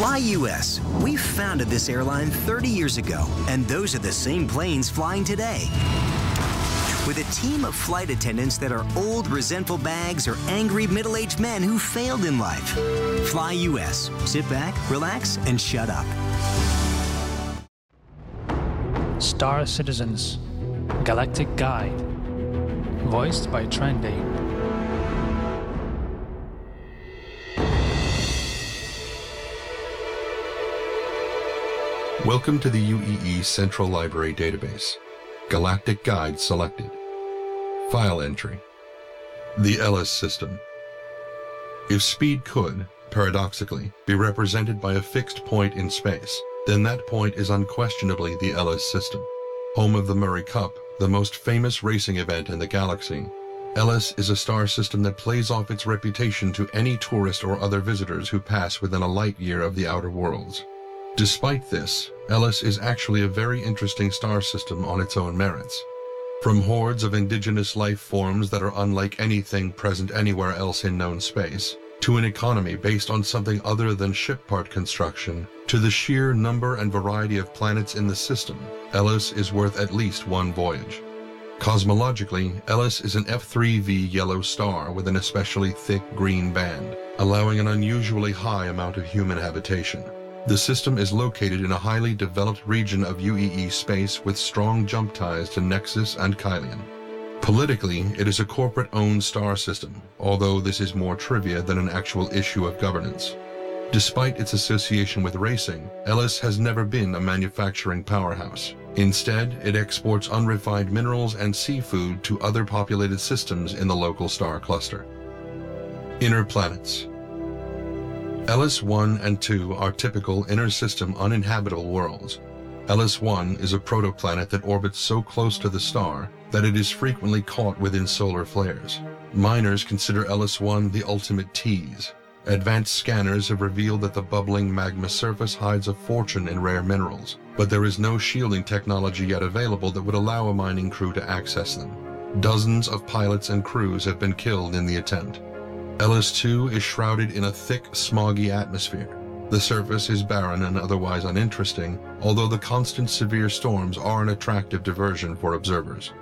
Fly US. We founded this airline 30 years ago, and those are the same planes flying today. With a team of flight attendants that are old, resentful bags or angry middle-aged men who failed in life. Fly US. Sit back, relax, and shut up. Star Citizens, Galactic Guide, voiced by Trendy. Welcome to the UEE Central Library Database. Galactic Guide selected. File entry. The Ellis System. If speed could, paradoxically, be represented by a fixed point in space, then that point is unquestionably the Ellis System. Home of the Murray Cup, the most famous racing event in the galaxy, Ellis is a star system that plays off its reputation to any tourist or other visitors who pass within a light year of the outer worlds. Despite this, Ellis is actually a very interesting star system on its own merits. From hordes of indigenous life forms that are unlike anything present anywhere else in known space, to an economy based on something other than ship part construction, to the sheer number and variety of planets in the system, Ellis is worth at least one voyage. Cosmologically, Ellis is an F3V yellow star with an especially thick green band, allowing an unusually high amount of human habitation. The system is located in a highly developed region of UEE space with strong jump ties to Nexus and Kylian. Politically, it is a corporate-owned star system, although this is more trivia than an actual issue of governance. Despite its association with racing, Ellis has never been a manufacturing powerhouse. Instead, it exports unrefined minerals and seafood to other populated systems in the local star cluster. Inner planets. Ellis 1 and 2 are typical inter-system uninhabitable worlds. Ellis 1 is a protoplanet that orbits so close to the star that it is frequently caught within solar flares. Miners consider Ellis 1 the ultimate tease. Advanced scanners have revealed that the bubbling magma surface hides a fortune in rare minerals, but there is no shielding technology yet available that would allow a mining crew to access them. Dozens of pilots and crews have been killed in the attempt. Ellis 2 is shrouded in a thick, smoggy atmosphere. The surface is barren and otherwise uninteresting, although the constant severe storms are an attractive diversion for observers.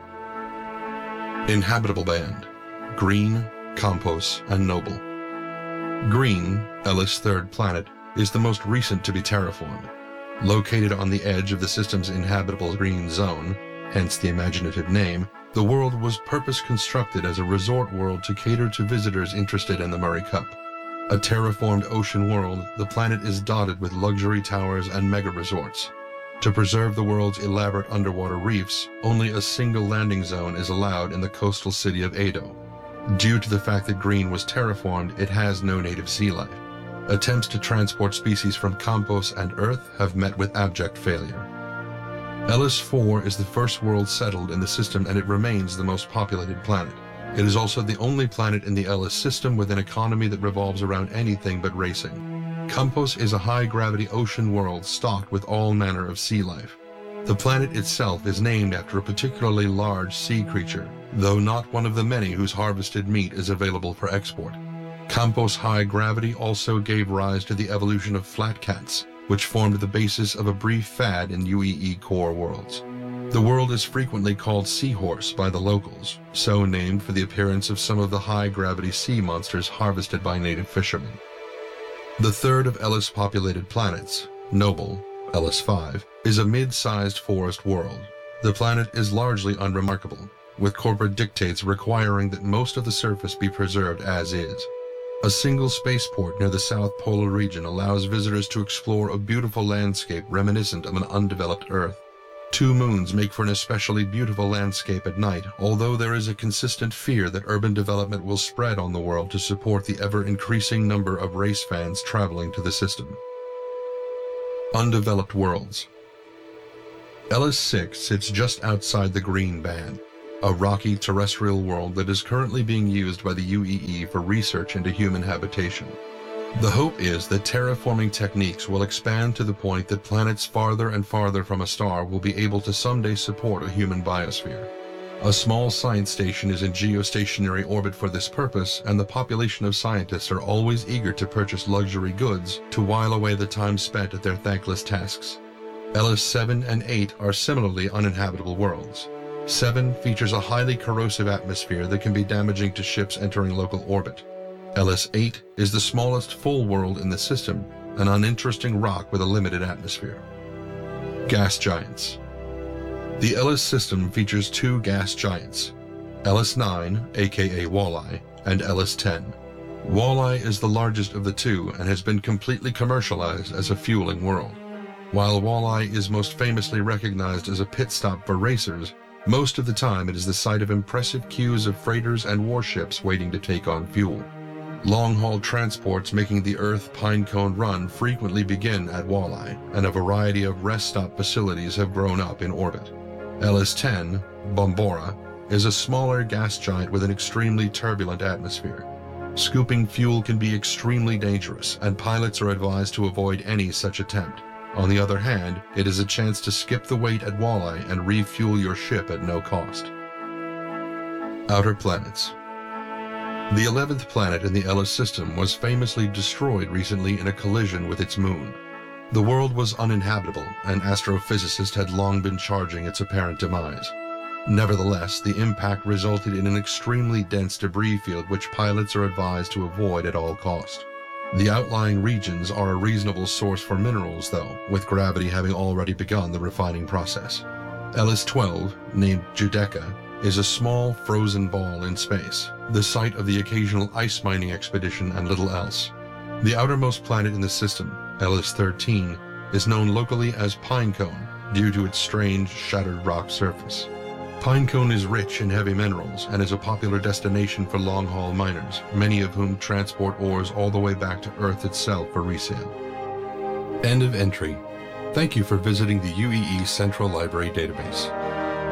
Inhabitable band: Green, Campos, and Noble. Green, Ellis' third planet, is the most recent to be terraformed. Located on the edge of the system's inhabitable green zone, hence the imaginative name, the world was purpose-constructed as a resort world to cater to visitors interested in the Murray Cup. A terraformed ocean world, the planet is dotted with luxury towers and mega-resorts. To preserve the world's elaborate underwater reefs, only a single landing zone is allowed in the coastal city of Ado. Due to the fact that Green was terraformed, it has no native sea life. Attempts to transport species from Campos and Earth have met with abject failure. Ellis 4 is the first world settled in the system, and it remains the most populated planet. It is also the only planet in the Ellis system with an economy that revolves around anything but racing. Campos is a high-gravity ocean world stocked with all manner of sea life. The planet itself is named after a particularly large sea creature, though not one of the many whose harvested meat is available for export. Campos' high gravity also gave rise to the evolution of flat cats, which formed the basis of a brief fad in UEE core worlds. The world is frequently called Seahorse by the locals, so named for the appearance of some of the high-gravity sea monsters harvested by native fishermen. The third of Ellis' populated planets, Noble, Ellis 5, is a mid-sized forest world. The planet is largely unremarkable, with corporate dictates requiring that most of the surface be preserved as is. A single spaceport near the South Polar region allows visitors to explore a beautiful landscape reminiscent of an undeveloped Earth. 2 moons make for an especially beautiful landscape at night, although there is a consistent fear that urban development will spread on the world to support the ever-increasing number of race fans traveling to the system. Undeveloped worlds. Ellis 6 sits just outside the green band, a rocky terrestrial world that is currently being used by the UEE for research into human habitation. The hope is that terraforming techniques will expand to the point that planets farther and farther from a star will be able to someday support a human biosphere. A small science station is in geostationary orbit for this purpose, and the population of scientists are always eager to purchase luxury goods to while away the time spent at their thankless tasks. Elis 7 and 8 are similarly uninhabitable worlds. 7 features a highly corrosive atmosphere that can be damaging to ships entering local orbit. Elis 8 is the smallest full world in the system, an uninteresting rock with a limited atmosphere. Gas giants. The Elis system features 2 gas giants, Elis 9, aka Walleye, and Elis 10. Walleye is the largest of the two and has been completely commercialized as a fueling world. While Walleye is most famously recognized as a pit stop for racers, most of the time it is the site of impressive queues of freighters and warships waiting to take on fuel. Long-haul transports making the Earth Pinecone Run frequently begin at Walleye, and a variety of rest stop facilities have grown up in orbit. Elis 10, Bombora, is a smaller gas giant with an extremely turbulent atmosphere. Scooping fuel can be extremely dangerous, and pilots are advised to avoid any such attempt. On the other hand, it is a chance to skip the wait at Walleye and refuel your ship at no cost. Outer planets. The 11th planet in the Elis system was famously destroyed recently in a collision with its moon. The world was uninhabitable, and astrophysicists had long been charging its apparent demise. Nevertheless, the impact resulted in an extremely dense debris field which pilots are advised to avoid at all cost. The outlying regions are a reasonable source for minerals, though, with gravity having already begun the refining process. Elis 12, named Judeca, is a small frozen ball in space, the site of the occasional ice mining expedition and little else. The outermost planet in the system, Elis 13, is known locally as Pinecone due to its strange, shattered rock surface. Pinecone is rich in heavy minerals and is a popular destination for long-haul miners, many of whom transport ores all the way back to Earth itself for resale. End of entry. Thank you for visiting the UEE Central Library Database.